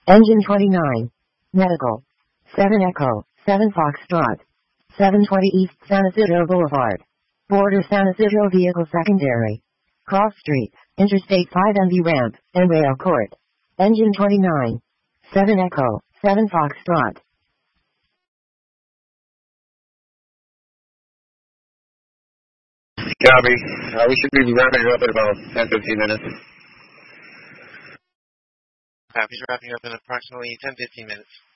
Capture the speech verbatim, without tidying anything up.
Engine twenty-nine. Medical. seven Echo, seven Foxtrot. seven twenty East San Isidro Boulevard. Border San Isidro Vehicle Secondary. Cross Street, Interstate five N V Ramp, and Rail Court. Engine twenty-nine. seven Echo, seven Foxtrot. Copy. Uh, we should be wrapping it up in about ten to fifteen minutes. Copy. Wrapping up in approximately ten to fifteen minutes.